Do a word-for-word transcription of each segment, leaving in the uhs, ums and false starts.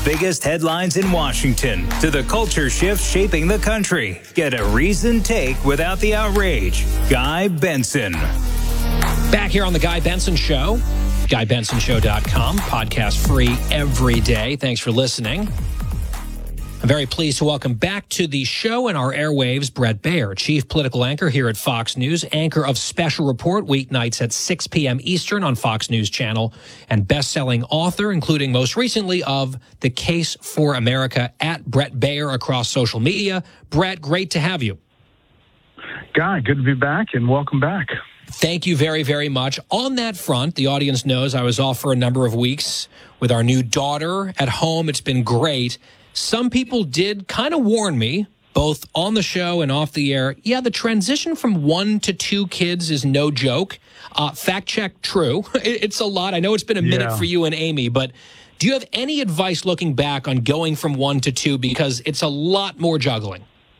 biggest headlines in Washington to the culture shifts shaping the country. Get a reasoned take without the outrage. Guy Benson. Back here on the Guy Benson Show, guy benson show dot com, podcast free every day. Thanks for listening. I'm very pleased to welcome back to the show and our airwaves, Bret Baier, chief political anchor here at Fox News, anchor of Special Report weeknights at six p.m. Eastern on Fox News Channel, and best-selling author, including most recently of The Case for America, at Bret Baier across social media. Bret, great to have you. Guy, good to be back, and welcome back. Thank you very, very much. On that front, the audience knows I was off for a number of weeks with our new daughter at home. It's been great. Some people did kind of warn me, both on the show and off the air, yeah, the transition from one to two kids is no joke. Uh, fact check, true. It's a lot. I know it's been a minute Yeah. for you and Amy, but do you have any advice looking back on going from one to two? Because it's a lot more juggling.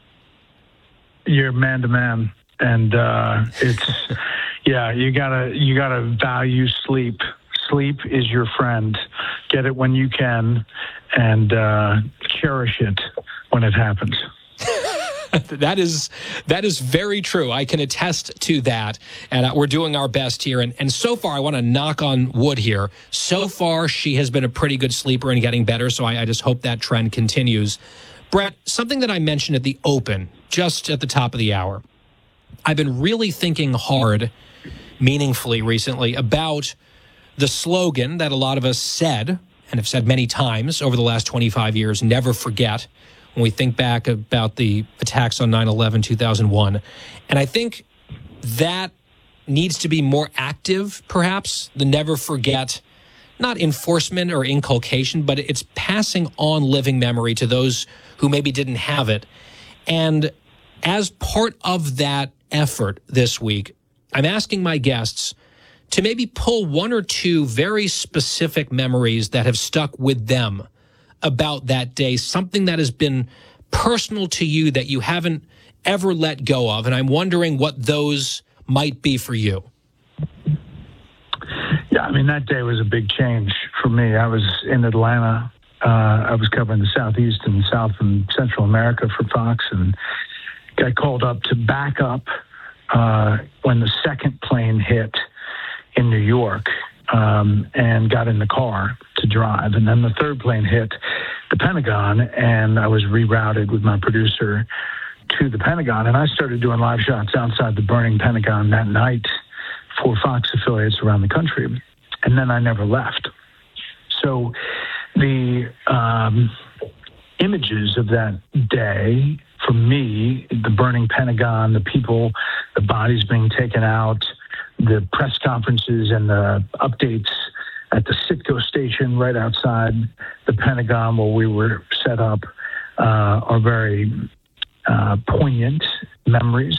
You're man to man, and uh, it's yeah. You gotta you gotta value sleep. Sleep is your friend. Get it when you can, and uh, cherish it when it happens. That is that is very true. I can attest to that, and uh, we're doing our best here. And, and so far, I want to knock on wood here. So far, she has been a pretty good sleeper and getting better, so I, I just hope that trend continues. Bret, something that I mentioned at the open, just at the top of the hour, I've been really thinking hard, meaningfully recently, about the slogan that a lot of us said, and have said many times over the last twenty-five years, never forget, when we think back about the attacks on nine eleven, two thousand one. And I think that needs to be more active, perhaps, the never forget, not enforcement or inculcation, but it's passing on living memory to those who maybe didn't have it. And as part of that effort this week, I'm asking my guests to maybe pull one or two very specific memories that have stuck with them about that day, something that has been personal to you that you haven't ever let go of. And I'm wondering what those might be for you. Yeah, I mean, that day was a big change for me. I was in Atlanta. Uh, I was covering the Southeast and South and Central America for Fox, and got called up to back up uh, when the second plane hit in New York, um, and got in the car to drive. And then the third plane hit the Pentagon, and I was rerouted with my producer to the Pentagon. And I started doing live shots outside the burning Pentagon that night for Fox affiliates around the country. And then I never left. So the um, images of that day, for me, the burning Pentagon, the people, the bodies being taken out, the press conferences and the updates at the Citgo station right outside the Pentagon where we were set up uh, are very uh, poignant memories.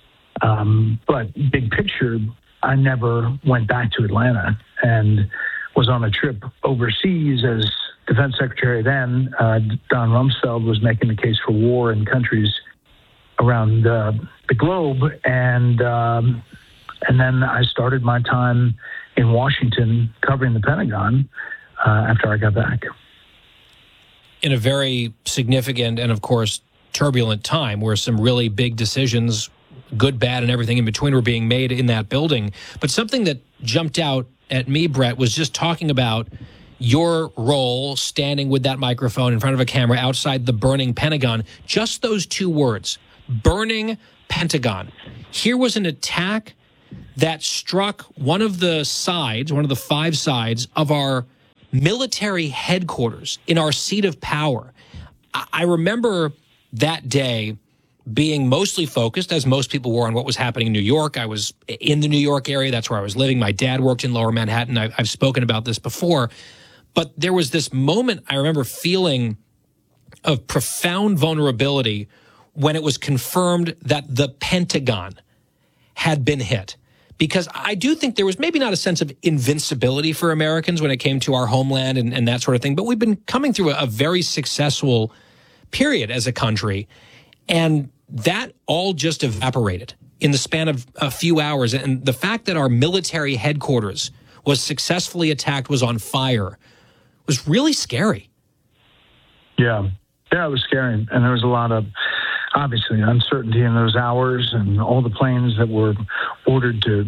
Um, but big picture, I never went back to Atlanta and was on a trip overseas as Defense Secretary then. Uh, Don Rumsfeld was making the case for war in countries around uh, the globe. And um, And then I started my time in Washington covering the Pentagon uh, after I got back. In a very significant and, of course, turbulent time where some really big decisions, good, bad, and everything in between, were being made in that building. But something that jumped out at me, Bret, was just talking about your role standing with that microphone in front of a camera outside the burning Pentagon. Just those two words, burning Pentagon. Here was an attack that struck one of the sides, one of the five sides of our military headquarters in our seat of power. I remember that day being mostly focused, as most people were, on what was happening in New York. I was in the New York area. That's where I was living. My dad worked in Lower Manhattan. I've, I've spoken about this before. But there was this moment I remember feeling of profound vulnerability when it was confirmed that the Pentagon had been hit. Because I do think there was maybe not a sense of invincibility for Americans when it came to our homeland and, and that sort of thing. But we've been coming through a, a very successful period as a country. And that all just evaporated in the span of a few hours. And the fact that our military headquarters was successfully attacked, was on fire, was really scary. Yeah. Yeah, it was scary. And there was a lot of, obviously, uncertainty in those hours, and all the planes that were ordered to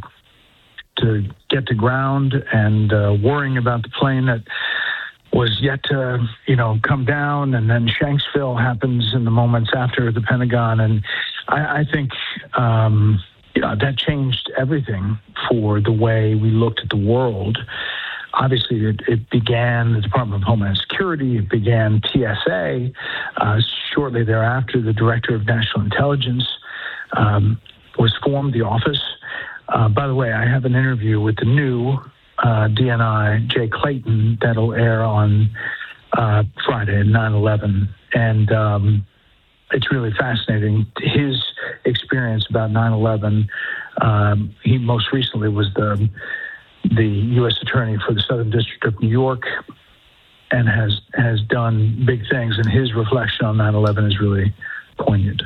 to get to ground, and uh, worrying about the plane that was yet to, you know, come down. And then Shanksville happens in the moments after the Pentagon. And I, I think, um, you know, that changed everything for the way we looked at the world. Obviously, it, it began the Department of Homeland Security. It began T S A. Uh, shortly thereafter, the Director of National Intelligence um, was formed, the office. Uh, by the way, I have an interview with the new uh, D N I, Jay Clayton, that'll air on uh, Friday, nine eleven. And um, it's really fascinating. His experience about nine eleven, um, he most recently was the the U S Attorney for the Southern District of New York, and has has done big things. And his reflection on nine eleven is really poignant.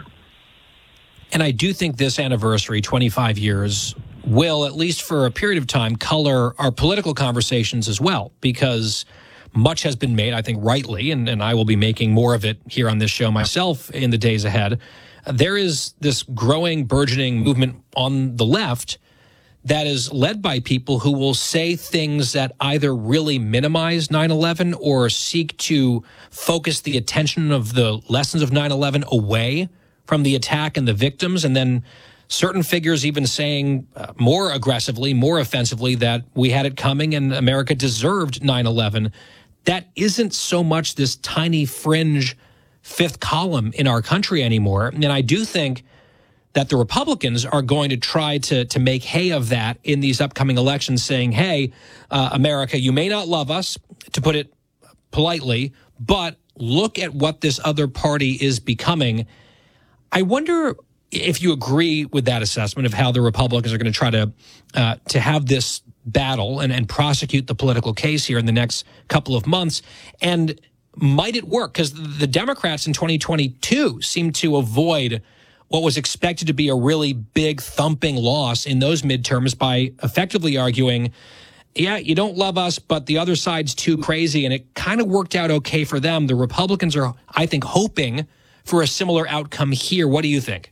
And I do think this anniversary, twenty-five years, will, at least for a period of time, color our political conversations as well, because much has been made, I think rightly, and, and I will be making more of it here on this show myself in the days ahead. There is this growing, burgeoning movement on the left that is led by people who will say things that either really minimize nine eleven or seek to focus the attention of the lessons of nine eleven away from the attack and the victims, and then certain figures even saying uh, more aggressively, more offensively, that we had it coming and America deserved nine eleven. That isn't so much this tiny fringe fifth column in our country anymore. And I do think that the Republicans are going to try to to make hay of that in these upcoming elections, saying, hey, uh, America, you may not love us, to put it politely, but look at what this other party is becoming. I wonder if you agree with that assessment of how the Republicans are going to try to uh, to have this battle and, and prosecute the political case here in the next couple of months. And might it work? Because the Democrats in twenty twenty-two seemed to avoid what was expected to be a really big thumping loss in those midterms by effectively arguing, yeah, you don't love us, but the other side's too crazy. And it kind of worked out okay for them. The Republicans are, I think, hoping for a similar outcome here. What do you think?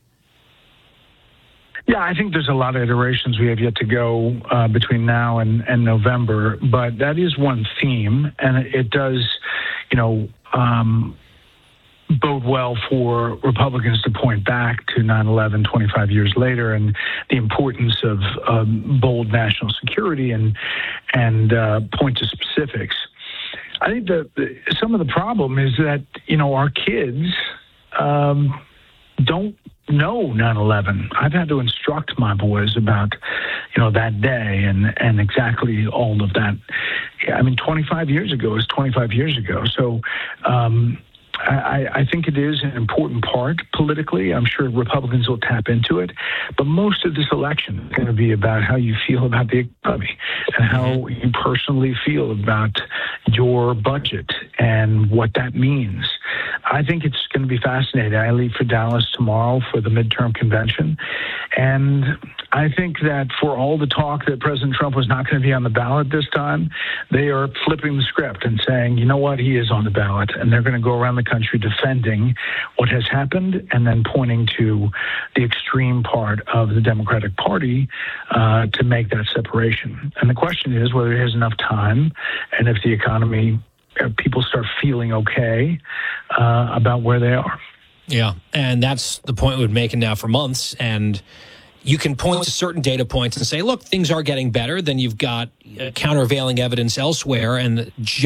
Yeah, I think there's a lot of iterations we have yet to go uh, between now and, and November, but that is one theme, and it, it does, you know, um, bode well for Republicans to point back to nine eleven twenty-five years later, and the importance of um, bold national security, and and uh, point to specifics. I think that some of the problem is that, you know, our kids um, don't know nine eleven. I've had to instruct my boys about, you know, that day and, and exactly all of that. I mean, twenty-five years ago is twenty-five years ago. So um, I, I think it is an important part politically. I'm sure Republicans will tap into it. But most of this election is going to be about how you feel about the economy and how you personally feel about your budget and what that means. I think it's going to be fascinating. I leave for Dallas tomorrow for the midterm convention. And I think that for all the talk that President Trump was not going to be on the ballot this time, they are flipping the script and saying, you know what, he is on the ballot. And they're going to go around the country defending what has happened and then pointing to the extreme part of the Democratic Party uh, to make that separation. And the question is whether he has enough time and if the economy, uh, people start feeling okay uh, about where they are. Yeah, and that's the point we've been making now for months. And you can point to certain data points and say, look, things are getting better. Then you've got uh, countervailing evidence elsewhere. And